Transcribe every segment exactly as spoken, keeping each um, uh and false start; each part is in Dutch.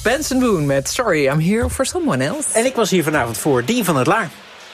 Benson Boone met Sorry, I'm Here for Someone Else. En ik was hier vanavond voor Dien van het Laar.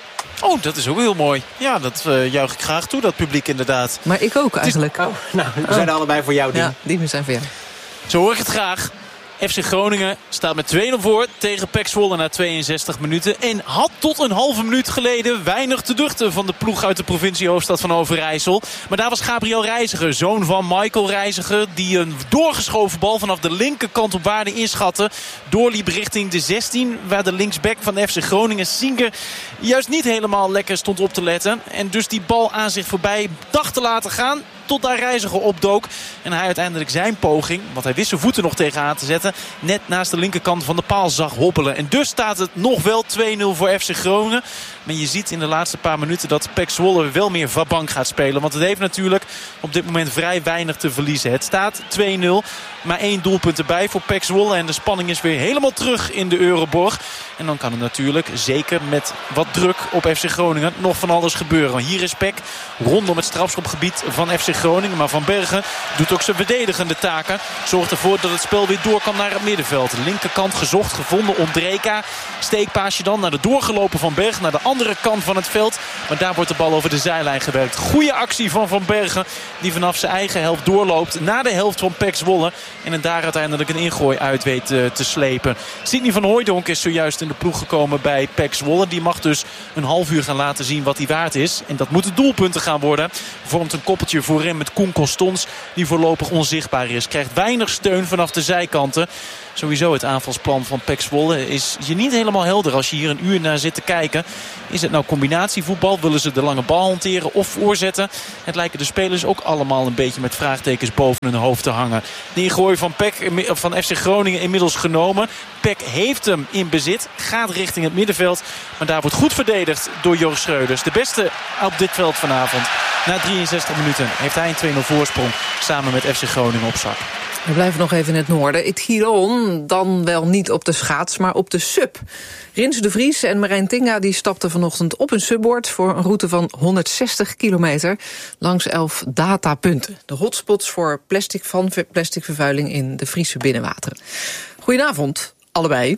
Oh, dat is ook heel mooi. Ja, dat uh, juich ik graag toe, dat publiek inderdaad. Maar ik ook eigenlijk. Oh, nou, we zijn er oh. allebei voor jou, Dien. Ja, die zijn voor jou. Zo hoor ik het graag. F C Groningen staat met twee nul voor tegen P E C Zwolle na tweeënzestig minuten. En had tot een halve minuut geleden weinig te duchten van de ploeg uit de provinciehoofdstad van Overijssel. Maar daar was Gabriel Reiziger, zoon van Michael Reiziger, die een doorgeschoven bal vanaf de linkerkant op waarde inschatte. Doorliep richting de zestien, waar de linksback van F C Groningen, Sinker, juist niet helemaal lekker stond op te letten. En dus die bal aan zich voorbij dacht te laten gaan, tot daar Reiziger opdook. En hij uiteindelijk zijn poging, want hij wist zijn voeten nog tegenaan te zetten, net naast de linkerkant van de paal zag hobbelen. En dus staat het nog wel twee nul voor F C Groningen. Maar je ziet in de laatste paar minuten dat P E C Zwolle wel meer vabank gaat spelen. Want het heeft natuurlijk op dit moment vrij weinig te verliezen. Het staat twee nul, maar één doelpunt erbij voor P E C Zwolle. En de spanning is weer helemaal terug in de Euroborg. En dan kan het natuurlijk, zeker met wat druk op F C Groningen, nog van alles gebeuren. Hier is P E C rondom het strafschopgebied van F C Groningen. Maar Van Bergen doet ook zijn verdedigende taken. Zorgt ervoor dat het spel weer door kan naar het middenveld. Linkerkant gezocht, gevonden, Ondreka. Steekpaasje dan naar de doorgelopen Van Bergen, naar de andere kant van het veld. Maar daar wordt de bal over de zijlijn gewerkt. Goeie actie van Van Bergen, die vanaf zijn eigen helft doorloopt naar de helft van P E C Zwolle. En er daar uiteindelijk een ingooi uit weet uh, te slepen. Sidney van Hooijdonk is zojuist in de ploeg gekomen bij P E C Zwolle. Die mag dus een half uur gaan laten zien wat hij waard is. En dat moeten doelpunten gaan worden. Vormt een koppeltje voorin met Koen Costons, die voorlopig onzichtbaar is. Krijgt weinig steun vanaf de zijkanten. Sowieso het aanvalsplan van P E C Zwolle is je niet helemaal helder als je hier een uur naar zit te kijken. Is het nou combinatievoetbal? Willen ze de lange bal hanteren of voorzetten? Het lijken de spelers ook allemaal een beetje met vraagtekens boven hun hoofd te hangen. De ingooi van, P E C, van F C Groningen inmiddels genomen. P E C heeft hem in bezit. Gaat richting het middenveld. Maar daar wordt goed verdedigd door Joost Schreuders. De beste op dit veld vanavond. Na drieënzestig minuten heeft hij een twee nul voorsprong samen met F C Groningen op zak. We blijven nog even in het noorden. Het Giron, dan wel niet op de schaats, maar op de sub. Rins de Vries en Marijn Tinga die stapten vanochtend op een subboard voor een route van honderdzestig kilometer langs elf datapunten. De hotspots voor plastic van plasticvervuiling in de Friese binnenwateren. Goedenavond, allebei.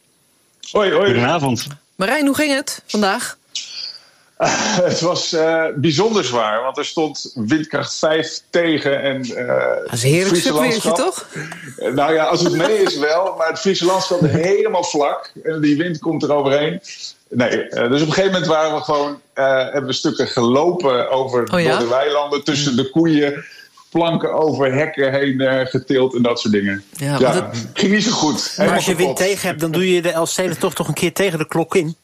Hoi, hoi. Goedenavond. Marijn, hoe ging het vandaag? Uh, het was uh, bijzonder zwaar, want er stond windkracht vijf tegen. En, uh, dat is een heerlijk subweertje, toch? Uh, nou ja, als het mee is wel, maar het Friese landschap is helemaal vlak. En die wind komt er overheen. Nee, uh, dus op een gegeven moment waren we gewoon, uh, hebben we stukken gelopen over oh ja? door de weilanden, tussen de koeien, planken over hekken heen uh, getild en dat soort dingen. Ja, ja het ging niet zo goed. Maar als je wind tegen hebt, dan doe je de Elfstedentocht toch een keer tegen de klok in?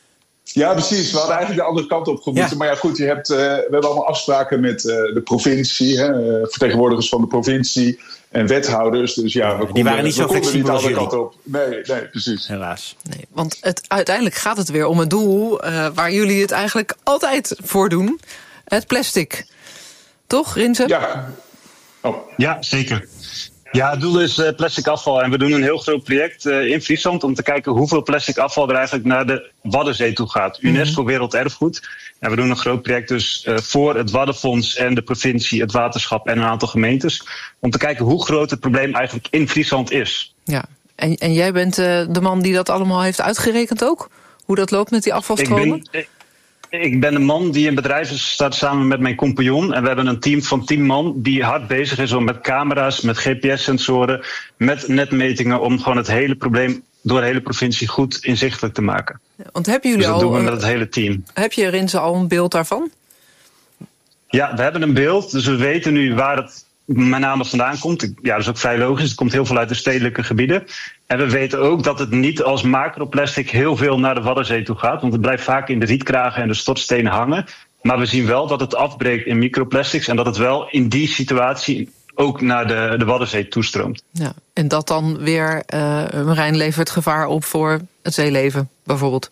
Ja, precies. We hadden eigenlijk de andere kant op gemoeten. Ja. Maar ja, goed, je hebt, uh, we hebben allemaal afspraken met uh, de provincie, hè, uh, vertegenwoordigers van de provincie en wethouders. Dus ja, we Die konden, waren niet zo flexibel als jullie. Kant op. Nee, nee, precies. Helaas. Nee, want het, uiteindelijk gaat het weer om een doel uh, waar jullie het eigenlijk altijd voor doen. Het plastic. Toch, Rinse? Ja. Oh. Ja, zeker. Ja, het doel is uh, plastic afval. En we doen een heel groot project uh, in Friesland om te kijken hoeveel plastic afval er eigenlijk naar de Waddenzee toe gaat. UNESCO Werelderfgoed. En we doen een groot project dus uh, voor het Waddenfonds en de provincie, het waterschap en een aantal gemeentes. Om te kijken hoe groot het probleem eigenlijk in Friesland is. Ja, en, en jij bent uh, de man die dat allemaal heeft uitgerekend ook? Hoe dat loopt met die afvalstromen? Ik ben, Ik ben een man die in bedrijven staat samen met mijn compagnon. En we hebben een team van tien man die hard bezig is om met camera's, met G P S-sensoren, met netmetingen, om gewoon het hele probleem door de hele provincie goed inzichtelijk te maken. Want hebben jullie dus dat al, doen we met het hele team. Heb je Rinse al een beeld daarvan? Ja, we hebben een beeld. Dus we weten nu waar het met name vandaan komt. Ja, dat is ook vrij logisch. Het komt heel veel uit de stedelijke gebieden. En we weten ook dat het niet als macroplastic heel veel naar de Waddenzee toe gaat. Want het blijft vaak in de rietkragen en de stortstenen hangen. Maar we zien wel dat het afbreekt in microplastics. En dat het wel in die situatie ook naar de, de Waddenzee toestroomt. Ja, en dat dan weer, uh, Marijn, levert gevaar op voor het zeeleven bijvoorbeeld?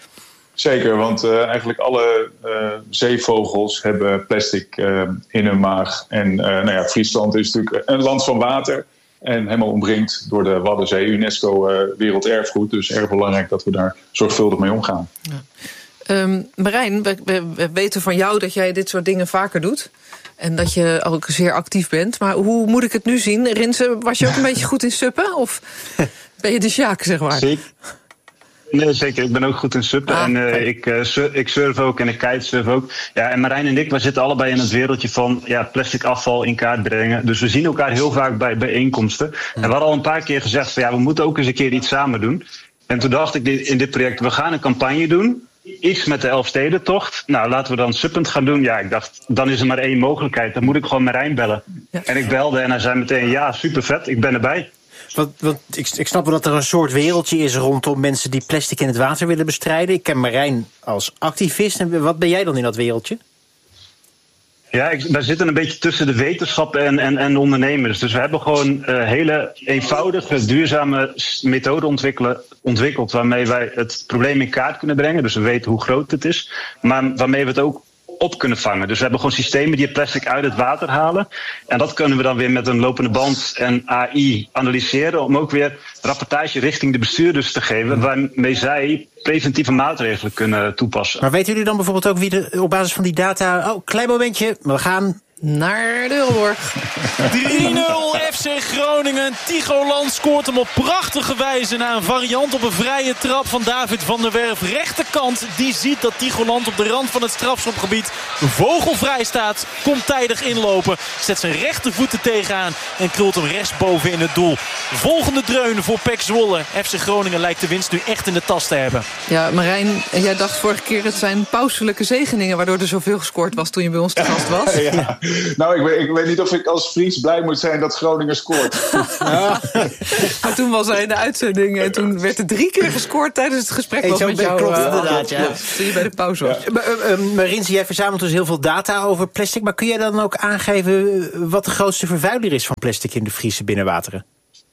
Zeker, want uh, eigenlijk alle uh, zeevogels hebben plastic uh, in hun maag. En uh, nou ja, Friesland is natuurlijk een land van water. En helemaal omringd door de Waddenzee, UNESCO uh, Werelderfgoed. Dus erg belangrijk dat we daar zorgvuldig mee omgaan. Ja. Um, Marijn, we, we, we weten van jou dat jij dit soort dingen vaker doet. En dat je ook zeer actief bent. Maar hoe moet ik het nu zien? Rinse, was je ook een beetje goed in suppen? Of ben je de Sjaak, zeg maar? Zeker. Nee, zeker. Ik ben ook goed in suppen. Ah, en uh, ik, uh, sur- ik surf ook en ik kitesurf ook. Ja, en Marijn en ik, we zitten allebei in het wereldje van ja, plastic afval in kaart brengen. Dus we zien elkaar heel vaak bij bijeenkomsten. En we hadden al een paar keer gezegd van ja, we moeten ook eens een keer iets samen doen. En toen dacht ik in dit project, we gaan een campagne doen. Iets met de Elfstedentocht. Nou, laten we dan suppend gaan doen. Ja, ik dacht, dan is er maar één mogelijkheid. Dan moet ik gewoon Marijn bellen. Ja. En ik belde en hij zei meteen, ja, super vet, ik ben erbij. Want, want ik, ik snap wel dat er een soort wereldje is rondom mensen die plastic in het water willen bestrijden. Ik ken Marijn als activist. En wat ben jij dan in dat wereldje? Ja, ik, wij zitten een beetje tussen de wetenschap en, en, en ondernemers. Dus we hebben gewoon uh, hele eenvoudige, duurzame methoden ontwikkelen, ontwikkeld waarmee wij het probleem in kaart kunnen brengen. Dus we weten hoe groot het is, maar waarmee we het ook op kunnen vangen. Dus we hebben gewoon systemen die het plastic uit het water halen. En dat kunnen we dan weer met een lopende band en A I analyseren om ook weer rapportage richting de bestuurders te geven waarmee zij preventieve maatregelen kunnen toepassen. Maar weten jullie dan bijvoorbeeld ook wie de, op basis van die data... Oh, klein momentje, we gaan naar de Euroborg. drie nul F C Groningen. Tycholand scoort hem op prachtige wijze na een variant op een vrije trap van David van der Werf. Rechterkant, die ziet dat Tycholand op de rand van het strafschopgebied vogelvrij staat. Komt tijdig inlopen, zet zijn rechtervoeten tegenaan en krult hem rechtsboven in het doel. Volgende dreun voor P E C Zwolle. F C Groningen lijkt de winst nu echt in de tas te hebben. Ja, Marijn, jij dacht vorige keer het zijn pauselijke zegeningen waardoor er zoveel gescoord was toen je bij ons te gast was. Ja. Nou, ik weet, ik weet niet of ik als Fries blij moet zijn dat Groningen scoort. Ja. Maar toen was hij in de uitzending en toen werd er drie keer gescoord tijdens het gesprek. Hey, was met jou. Klopt, uh, inderdaad, ja. Toen je bij de pauze was. Ja. Maar, uh, uh, maar Rinse, jij verzamelt dus heel veel data over plastic. Maar kun jij dan ook aangeven wat de grootste vervuiler is van plastic in de Friese binnenwateren?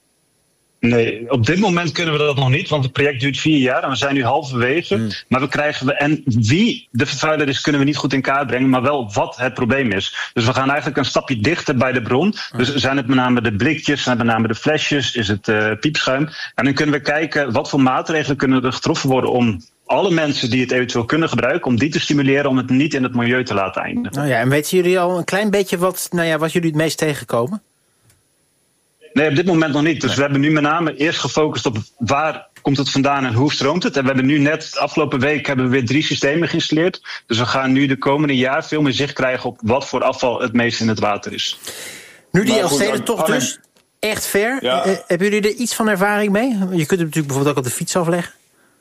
Nee, op dit moment kunnen we dat nog niet, want het project duurt vier jaar en we zijn nu halverwege. Hmm. Maar we krijgen, en wie de vervuiler is, kunnen we niet goed in kaart brengen, maar wel wat het probleem is. Dus we gaan eigenlijk een stapje dichter bij de bron. Dus zijn het met name de blikjes, zijn het met name de flesjes, is het uh, piepschuim. En dan kunnen we kijken wat voor maatregelen kunnen er getroffen worden om alle mensen die het eventueel kunnen gebruiken, om die te stimuleren om het niet in het milieu te laten eindigen. Nou ja, en weten jullie al een klein beetje wat, nou ja, wat jullie het meest tegenkomen? Nee, op dit moment nog niet. Dus nee. We hebben nu met name eerst gefocust op waar komt het vandaan en hoe stroomt het. En we hebben nu net, de afgelopen week, hebben we weer drie systemen geïnstalleerd. Dus we gaan nu de komende jaar veel meer zicht krijgen op wat voor afval het meest in het water is. Nu die Elfstedentocht dus echt ver. Ja. Uh, hebben jullie er iets van ervaring mee? Je kunt hem natuurlijk bijvoorbeeld ook op de fiets afleggen.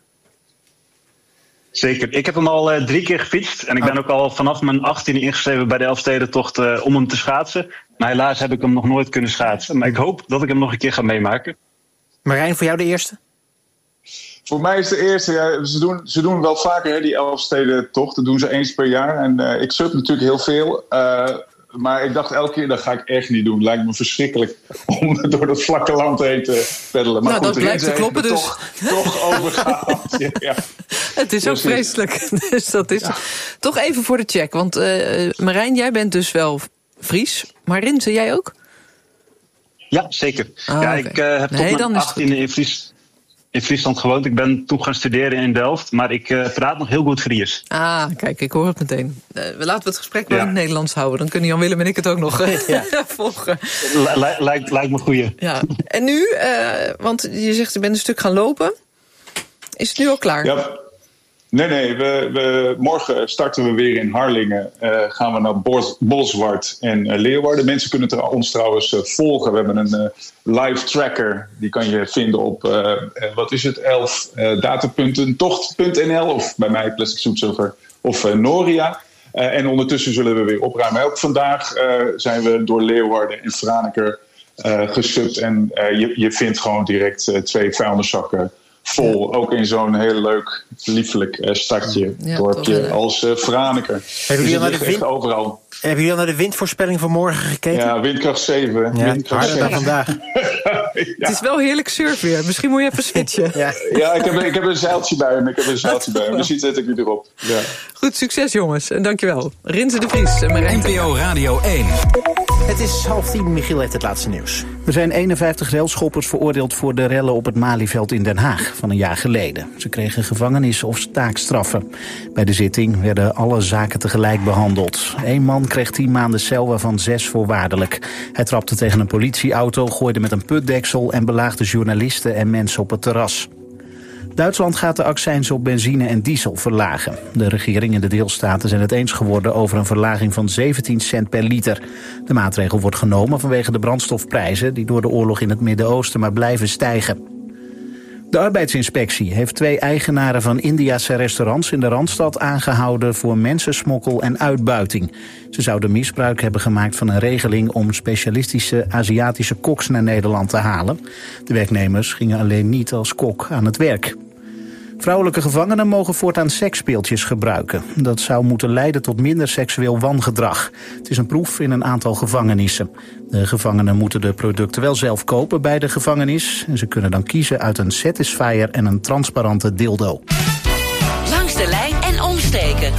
Zeker. Ik heb hem al uh, drie keer gefietst. En ik ben ook al vanaf mijn achttiende ingeschreven bij de Elfstedentocht uh, om hem te schaatsen. Maar helaas heb ik hem nog nooit kunnen schaatsen. Maar ik hoop dat ik hem nog een keer ga meemaken. Marijn, voor jou de eerste? Voor mij is de eerste. Ja, ze, doen, ze doen wel vaker hè, die Elfstedentocht. Dat doen ze eens per jaar. En uh, ik surf natuurlijk heel veel. Uh, Maar ik dacht elke keer, dat ga ik echt niet doen. Lijkt me verschrikkelijk om door dat vlakke land heen te peddelen. Maar nou, goed, dat blijkt te kloppen dus. Toch, toch overgehaald. Ja, ja. Het is ook vreselijk. Dus dat is ja. Toch even voor de check. Want uh, Marijn, jij bent dus wel Fries. Maar Rinse, jij ook? Ja, zeker. Ah, ja, okay. Ik uh, heb tot nee, mijn achttiende in Fries... in Friesland gewoond. Ik ben toen gaan studeren in Delft. Maar ik uh, praat nog heel goed Fries. Ah, kijk, ik hoor het meteen. Uh, we laten we het gesprek wel ja. in het Nederlands houden. Dan kunnen Jan Willem en ik het ook nog uh, ja. volgen. L- lijkt, lijkt me goeie. Ja. En nu, uh, want je zegt je bent een stuk gaan lopen. Is het nu al klaar? Ja. Nee, nee. We, we, morgen starten we weer in Harlingen. Uh, gaan we naar Bos, Bolsward en uh, Leeuwarden. Mensen kunnen ter, ons trouwens uh, volgen. We hebben een uh, live tracker. Die kan je vinden op, uh, uh, wat is het, elf datapunten tocht punt n l of bij mij Plastic Soup Silver of uh, Noria. Uh, en ondertussen zullen we weer opruimen. Ook vandaag uh, zijn we door Leeuwarden en Franeker uh, gesubt. En uh, je, je vindt gewoon direct uh, twee vuilniszakken vol, ja. Ook in zo'n heel leuk, liefelijk uh, stadje, ja, dorpje toch, als uh, Franeker. Hebben jullie, dus wind... overal. Hebben jullie al naar de windvoorspelling van morgen gekeken? Ja, windkracht zeven. Ja, windkracht harder dan vandaag. Ja. Het is wel heerlijk surfweer. Misschien moet je even switchen. Ja, ja ik, heb, ik heb een zeiltje bij me. Ik heb een zeiltje bij me. Dus die zet ik nu erop. Ja. Goed, succes jongens. En dankjewel. Rinse de Vries en Marijn. N P O Radio één. Het is half tien, Michiel heeft het laatste nieuws. Er zijn eenenvijftig railschoppers veroordeeld voor de rellen op het Malieveld in Den Haag van een jaar geleden. Ze kregen gevangenis- of taakstraffen. Bij de zitting werden alle zaken tegelijk behandeld. Eén man kreeg tien maanden cel, waarvan zes voorwaardelijk. Hij trapte tegen een politieauto, gooide met een putdeksel en belaagde journalisten en mensen op het terras. Duitsland gaat de accijns op benzine en diesel verlagen. De regering en de deelstaten zijn het eens geworden over een verlaging van zeventien cent per liter. De maatregel wordt genomen vanwege de brandstofprijzen die door de oorlog in het Midden-Oosten maar blijven stijgen. De arbeidsinspectie heeft twee eigenaren van Indiase restaurants in de Randstad aangehouden voor mensensmokkel en uitbuiting. Ze zouden misbruik hebben gemaakt van een regeling om specialistische Aziatische koks naar Nederland te halen. De werknemers gingen alleen niet als kok aan het werk. Vrouwelijke gevangenen mogen voortaan seksspeeltjes gebruiken. Dat zou moeten leiden tot minder seksueel wangedrag. Het is een proef in een aantal gevangenissen. De gevangenen moeten de producten wel zelf kopen bij de gevangenis. En ze kunnen dan kiezen uit een Satisfyer en een transparante dildo. Langs de lijn en omsteken.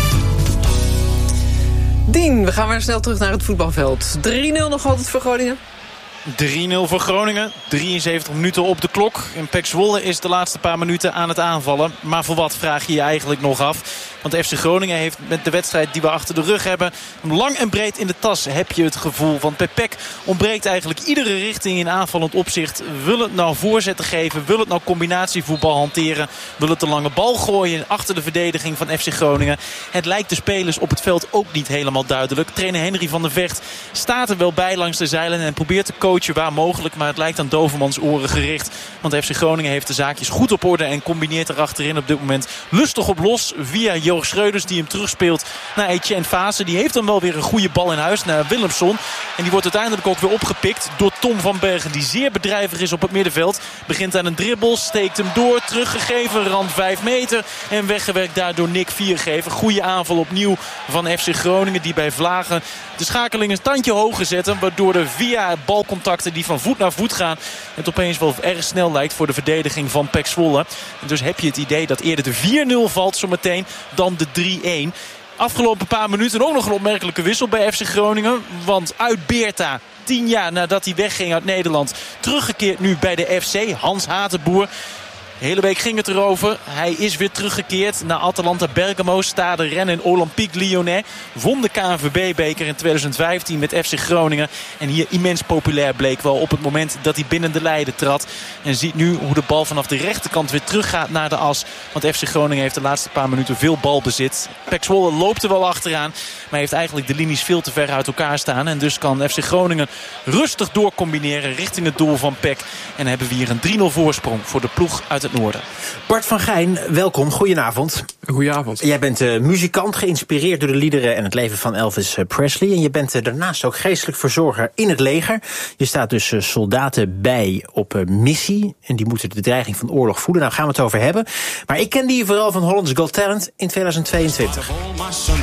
Dien, we gaan weer snel terug naar het voetbalveld. drie nul nog altijd voor Groningen. drie nul voor Groningen. drieënzeventig minuten op de klok. En P E C Zwolle is de laatste paar minuten aan het aanvallen. Maar voor wat vraag je je eigenlijk nog af? Want F C Groningen heeft met de wedstrijd die we achter de rug hebben lang en breed in de tas, heb je het gevoel. Want bij P E C ontbreekt eigenlijk iedere richting in aanvallend opzicht. Wil het nou voorzetten geven? Wil het nou combinatievoetbal hanteren? Wil het de lange bal gooien achter de verdediging van F C Groningen? Het lijkt de spelers op het veld ook niet helemaal duidelijk. Trainer Henry van der Vecht staat er wel bij langs de zeilen en probeert te coachen waar mogelijk. Maar het lijkt aan Dovermans oren gericht. Want F C Groningen heeft de zaakjes goed op orde en combineert er achterin op dit moment lustig op los via Jorg Schreuders die hem terugspeelt naar Etienne Fase. Die heeft dan wel weer een goede bal in huis naar Willemson. En die wordt uiteindelijk ook weer opgepikt door Tom van Bergen, die zeer bedrijvig is op het middenveld. Begint aan een dribbel, steekt hem door, teruggegeven, rand vijf meter. En weggewerkt daardoor Nick Viergever. Goede aanval opnieuw van F C Groningen, die bij Vlagen de schakeling een tandje hoger zetten. Waardoor er via balcontacten die van voet naar voet gaan het opeens wel erg snel lijkt voor de verdediging van P E C Zwolle. En dus heb je het idee dat eerder de vier nul valt zometeen dan de drie een. Afgelopen paar minuten ook nog een opmerkelijke wissel bij F C Groningen. Want uit Beerta, tien jaar nadat hij wegging uit Nederland, teruggekeerd nu bij de F C, Hans Hatenboer. De hele week ging het erover. Hij is weer teruggekeerd naar Atalanta Bergamo, Stade Rennes en Olympique Lyonnais. Won de K N V B-beker in twintig vijftien met F C Groningen. En hier immens populair bleek wel op het moment dat hij binnen de lijden trad. En ziet nu hoe de bal vanaf de rechterkant weer teruggaat naar de as. Want F C Groningen heeft de laatste paar minuten veel balbezit. P E C Zwolle loopt er wel achteraan, maar heeft eigenlijk de linies veel te ver uit elkaar staan. En dus kan F C Groningen rustig doorcombineren richting het doel van P E C. En hebben we hier een drie nul voorsprong voor de ploeg uit het noorden. Bart van Gijn, welkom. Goedenavond. Goedenavond. Jij bent uh, muzikant, geïnspireerd door de liederen en het leven van Elvis Presley. En je bent uh, daarnaast ook geestelijk verzorger in het leger. Je staat dus uh, soldaten bij op uh, missie. En die moeten de dreiging van oorlog voeden. Nou gaan we het over hebben. Maar ik kende je vooral van Holland's Got Talent in twintig tweeëntwintig.